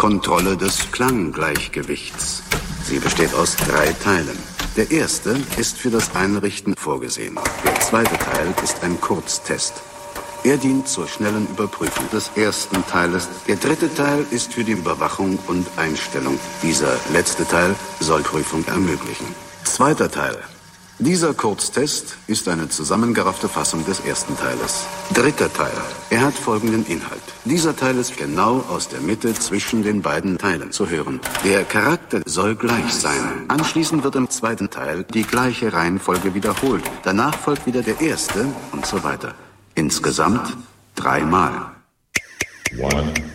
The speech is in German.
Kontrolle des Klanggleichgewichts. Sie besteht aus 3 Teilen. Der erste ist für das Einrichten vorgesehen. Der zweite Teil ist ein Kurztest. Er dient zur schnellen Überprüfung des ersten Teiles. Der dritte Teil ist für die Überwachung und Einstellung. Dieser letzte Teil soll Prüfung ermöglichen. Zweiter Teil. Dieser Kurztest ist eine zusammengeraffte Fassung des ersten Teiles. Dritter Teil. Er hat folgenden Inhalt. Dieser Teil ist genau aus der Mitte zwischen den beiden Teilen zu hören. Der Charakter soll gleich sein. Anschließend wird im zweiten Teil die gleiche Reihenfolge wiederholt. Danach folgt wieder der erste und so weiter. Insgesamt 3 Mal. 1